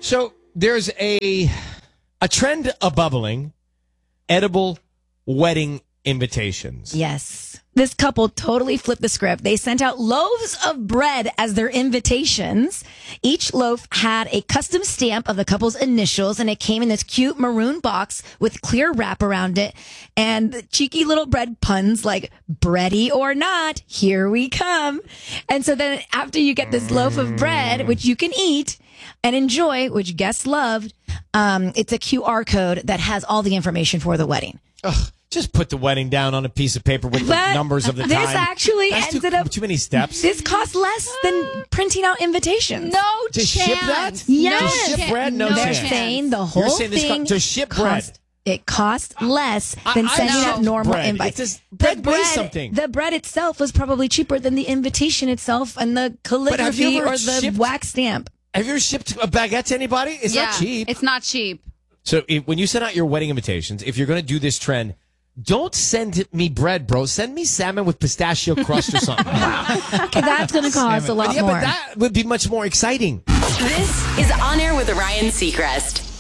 So there's a trend of bubbling, edible wedding invitations. Yes. This couple totally flipped the script. They sent out loaves of bread as their invitations. Each loaf had a custom stamp of the couple's initials, and it came in this cute maroon box with clear wrap around it. And the cheeky little bread puns like, bready or not, here we come. And so then after you get this loaf of bread, which you can eat and enjoy, which guests loved, it's a QR code that has all the information for the wedding. Ugh. Just put the wedding down on a piece of paper with the numbers of the time. This actually ended up too many steps. This costs less than printing out invitations. No to chance. ship that? Yes. To ship bread? No They're chance. saying the whole thing to ship bread. It costs less than sending out normal bread. invites. Bread weighs something. The bread itself was probably cheaper than the invitation itself and the calligraphy or the wax stamp. Have you ever shipped a baguette to anybody? It's not cheap. It's not cheap. So when you send out your wedding invitations, if you're going to do this trend, don't send me bread, bro. Send me salmon with pistachio crust or something. Okay, that's going to cost a lot more. But that would be much more exciting. This is On Air with Ryan Seacrest.